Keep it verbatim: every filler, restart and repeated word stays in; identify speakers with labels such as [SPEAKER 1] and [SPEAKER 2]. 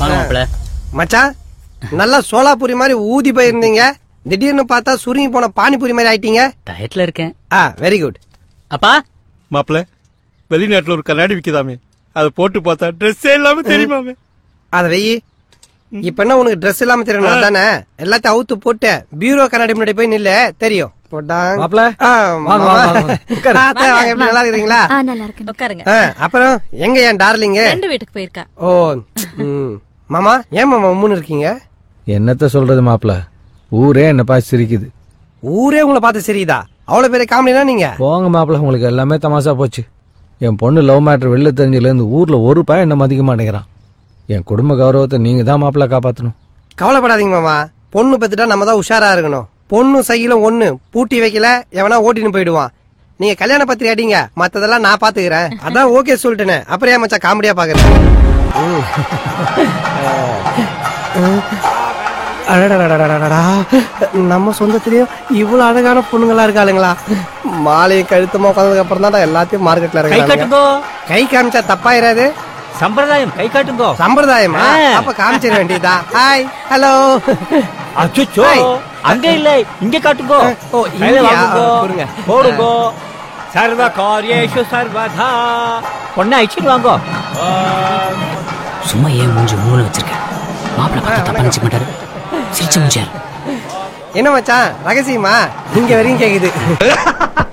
[SPEAKER 1] மச்சான் நல்லா சோலாபுரி மாதிரி ஊதி போயிருந்தீங்க, திடீர்னு பார்த்தா சுருங்கி போன பானிபுரி மாதிரி ஆயிட்டீங்க.
[SPEAKER 2] டயட்ல இருக்கேன்.
[SPEAKER 1] ஆ வெரி குட்.
[SPEAKER 2] அப்பா
[SPEAKER 3] மாப்பிள்ள, வெளிநாட்டுல ஒரு கண்ணாடி விக்குதாமே, அதை போட்டு பார்த்தா ட்ரெஸ் இல்லாம தெரியுமாமே.
[SPEAKER 1] அத வெயி. இப்ப என்ன உனக்கு ட்ரெஸ் இல்லாம தெரியணும் தானே? எல்லாத்தையும் அவுத்து போட்டு பீரோ கண்ணாடி முன்னாடி போய் நில்ல, தெரியும். நல்லா இருக்கீங்களா? அப்புறம் எங்க என் டார்லிங்க?
[SPEAKER 4] வீட்டுக்கு போயிருக்கா.
[SPEAKER 1] ஓ மாமா, ஏன் மாமா உம்முன்னு இருக்கீங்க?
[SPEAKER 5] என்னத்த சொல்றது மாப்பிள்ள, ஊரே என்ன பார்த்து சிரிக்குது.
[SPEAKER 1] ஊரே உங்களை பார்த்து சிரிக்குதா? அவ்வளவு பெரிய காமெடினா நீங்க?
[SPEAKER 5] போங்க மாப்பிள்ள, உங்களுக்கு எல்லாமே தமாஷா போச்சு. என் பொண்ணு லவ் மேட்டர் வெளில தெரிஞ்சதுல இருந்து ஊர்ல ஒரு பையன் என்ன மதிக்க மாட்டேங்கிறான். என் குடும்ப கௌரவத்தை நீங்க தான் மாப்பிள்ள காப்பாத்தணும்.
[SPEAKER 1] கவலைப்படாதீங்க மாமா, பொண்ணு பத்துட்டா நம்ம தான் உஷாரா இருக்கணும். பொண்ணு சைக்கிலும் ஒண்ணு பூட்டி வைக்கல, எவனா ஓட்டின்னு போயிடுவான். நீங்க கல்யாண பத்திரி அடிங்க, மத்ததெல்லாம் நான் பாத்துக்கிறேன். அதான் ஓகே சொல்லிட்டேனே, அப்புறம் ஏன் மச்சா காமெடியா பாக்குறேன்? நம்ம சொந்தத்திலயும் இவ்வளவு அழகான பொண்ணுங்களா இருக்காளுங்களா? மாலையை கழுத்தமா உட்காந்ததுக்கு அப்புறம் தான் எல்லாத்தையும் மார்க்கெட்ல இருக்காங்க. கை காமிச்சா தப்பாயிராது.
[SPEAKER 2] சம்பிரதாயம், கை காட்டுங்கோ.
[SPEAKER 1] சம்பிரதாயமா? அப்ப காமிச்சிட வேண்டியதா? Hi, hello.
[SPEAKER 2] அச்சோ, அங்க இல்ல, இங்க காட்டுங்கோ. போடுங்கோ. சர்வ காரியேஷு சர்வதா. பொண்ணை அழிச்சிட்டு வாங்கோ. சும்மா ஏன் மூஞ்சி மூணு வச்சிருக்க? மாப்பிள்ள பார்த்தா தப்பா நினைச்சு மாட்டாரு. சிரிச்சு மூஞ்சாரு.
[SPEAKER 1] என்ன மச்சான் ரகசியமா? இங்க வரையும் கேக்குது.